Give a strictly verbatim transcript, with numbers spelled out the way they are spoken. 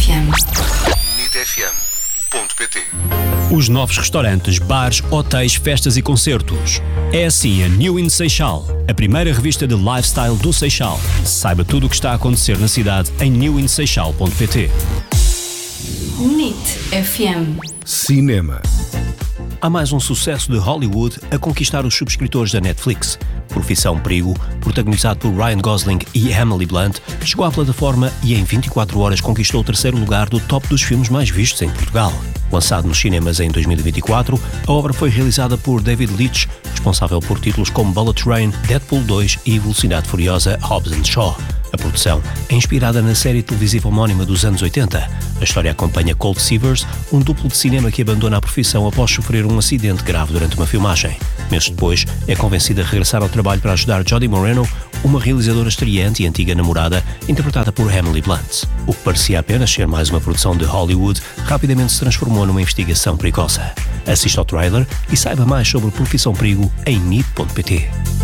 F M. nit f m ponto p t. Os novos restaurantes, bares, hotéis, festas e concertos. É assim a New in Seixal, a primeira revista de lifestyle do Seixal. Saiba tudo o que está a acontecer na cidade em new in seixal ponto p t. nit F M. Cinema. Há mais um sucesso de Hollywood a conquistar os subscritores da Netflix. Profissão Perigo, protagonizado por Ryan Gosling e Emily Blunt, chegou à plataforma e em vinte e quatro horas conquistou o terceiro lugar do top dos filmes mais vistos em Portugal. Lançado nos cinemas em dois mil e vinte e quatro, a obra foi realizada por David Leitch, responsável por títulos como Bullet Train, Deadpool dois e Velocidade Furiosa Hobbs and Shaw. A produção é inspirada na série televisiva homónima dos anos oitenta. A história acompanha Colt Seavers, um duplo de cinema que abandona a profissão após sofrer um acidente grave durante uma filmagem. Meses depois, é convencido a regressar ao trabalho para ajudar Jodie Moreno, uma realizadora estreante e antiga namorada, interpretada por Emily Blunt. O que parecia apenas ser mais uma produção de Hollywood, rapidamente se transformou numa investigação perigosa. Assista ao trailer e saiba mais sobre Profissão Perigo em nit ponto p t.